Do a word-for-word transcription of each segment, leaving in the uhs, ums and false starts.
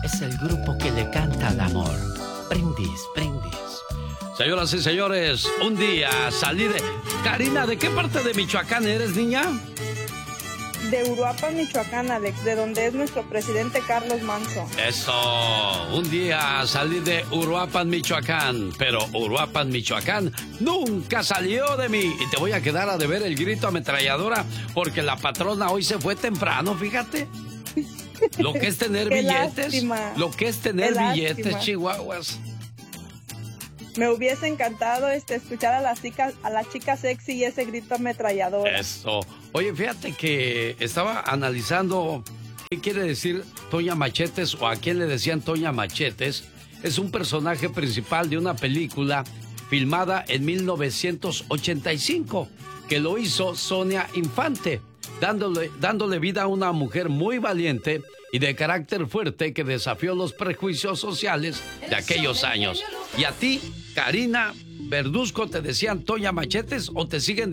es el grupo que le canta al amor. Brindis, brindis. Señoras y señores, un día salí de... Karina, ¿de qué parte de Michoacán eres, niña? De Uruapan, Michoacán, Alex, de donde es nuestro presidente Carlos Manzo. Eso, un día salí de Uruapan, Michoacán, pero Uruapan, Michoacán nunca salió de mí. Y te voy a quedar a deber el grito ametralladora porque la patrona hoy se fue temprano, fíjate. Lo que es tener billetes, lástima. lo que es tener Qué billetes, lástima. chihuahuas. Me hubiese encantado este, escuchar a la chica, a la chica sexy y ese grito ametrallador. Eso. Oye, fíjate que estaba analizando qué quiere decir Toña Machetes o a quién le decían Toña Machetes. Es un personaje principal de una película filmada en mil novecientos ochenta y cinco que lo hizo Sonia Infante, dándole, dándole vida a una mujer muy valiente y de carácter fuerte que desafió los prejuicios sociales de aquellos años. ¿Y a ti, Karina Verduzco, te decían Toña Machetes o te siguen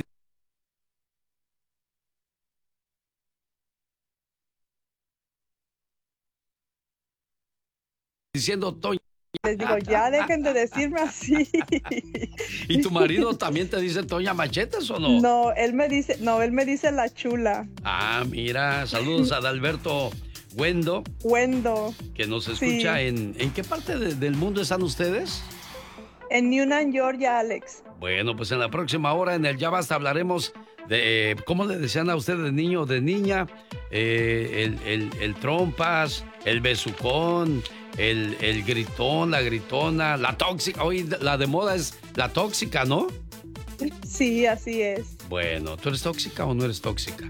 diciendo Toña? Les digo, ya dejen de decirme así. ¿Y tu marido también te dice Toña Machetes o no? No, él me dice, no, él me dice la chula. Ah, mira, saludos a Adalberto Wendo, Wendo. que nos escucha Sí. en... ¿En qué parte de- del mundo están ustedes? En Newnan, Georgia, Alex. Bueno, pues en la próxima hora en el Ya Basta hablaremos de eh, cómo le decían a usted de niño o de niña, eh, el, el- el trompas, el besucón, el, el gritón, la gritona, la tóxica. Hoy la de moda es la tóxica, ¿no? Sí, así es. Bueno, ¿tú eres tóxica o no eres tóxica?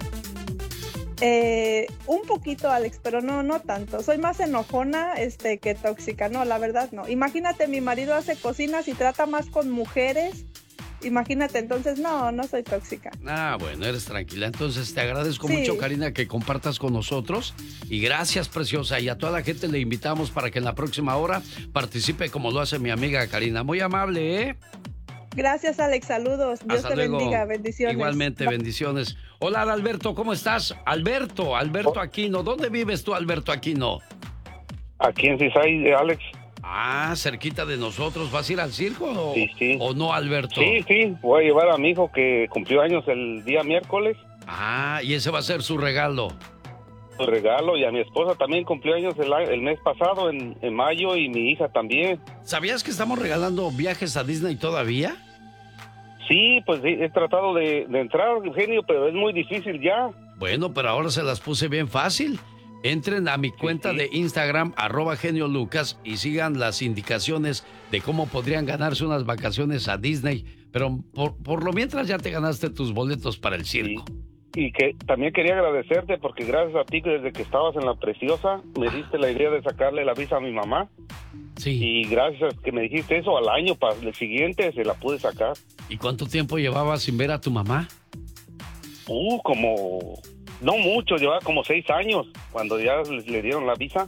Eh, un poquito, Alex, pero no, no tanto. Soy más enojona, este, que tóxica. No, la verdad no. Imagínate, mi marido hace cocinas y trata más con mujeres. Imagínate, entonces no, no soy tóxica. Ah, bueno, eres tranquila. Entonces te agradezco Sí. mucho, Karina, que compartas con nosotros. Y gracias, preciosa. Y a toda la gente le invitamos para que en la próxima hora participe como lo hace mi amiga Karina. Muy amable, ¿eh? Gracias, Alex. Saludos. Dios Hasta te luego. bendiga. Bendiciones. Igualmente, Bye. bendiciones. Hola, Alberto, ¿cómo estás? Alberto, Alberto Aquino. ¿Dónde vives tú, Alberto Aquino? Aquí en Cisay, Alex. Ah, cerquita de nosotros. ¿Vas a ir al circo o, Sí, sí. o no, Alberto? Sí, sí, voy a llevar a mi hijo que cumplió años el día miércoles, Ah, y ese va a ser su regalo. su regalo, y a mi esposa también cumplió años el, a- el mes pasado, en, en mayo, y mi hija también. ¿Sabías que estamos regalando viajes a Disney todavía? Sí, pues sí, he tratado de, de entrar, Eugenio, pero es muy difícil ya. Bueno, pero ahora se las puse bien fácil. Entren a mi cuenta sí. de Instagram, arroba genio Lucas, y sigan las indicaciones de cómo podrían ganarse unas vacaciones a Disney. Pero por, por lo mientras ya te ganaste tus boletos para el circo. Y que también quería agradecerte porque gracias a ti, que desde que estabas en La Preciosa, me diste la idea de sacarle la visa a mi mamá. Sí. Y gracias a que me dijiste eso, al año para el siguiente se la pude sacar. ¿Y cuánto tiempo llevabas sin ver a tu mamá? Uh, como... No mucho, llevaba como seis años cuando ya le, le dieron la visa.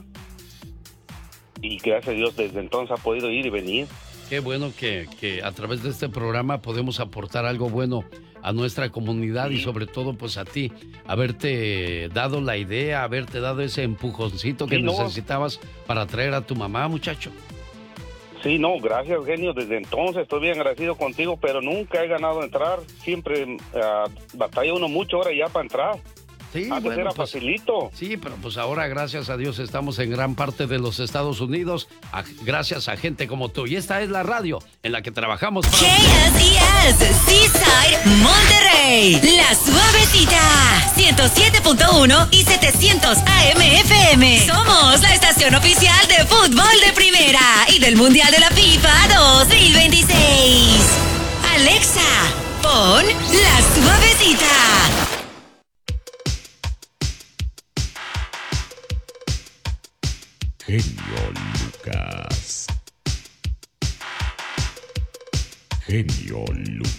Y gracias a Dios desde entonces ha podido ir y venir. Qué bueno que, que a través de este programa podemos aportar algo bueno a nuestra comunidad y sobre todo pues a ti, haberte dado la idea, haberte dado ese empujoncito que Sí, no. necesitabas para traer a tu mamá, muchacho. Sí, no, gracias, Eugenio. Desde entonces estoy bien agradecido contigo, pero nunca he ganado entrar. Siempre ah, batalla uno mucho ahora ya para entrar. Sí, Antes bueno, era pues, facilito. Sí, pero pues ahora, gracias a Dios, estamos en gran parte de los Estados Unidos, a- gracias a gente como tú. Y esta es la radio en la que trabajamos para... K S E S, Seaside, Monterrey. La Suavecita, ciento siete punto uno y setecientos A M F M. Somos la estación oficial de fútbol de primera y del Mundial de la FIFA dos mil veintiséis. Alexa, pon La Suavecita. Genio Lucas. Genio Lucas.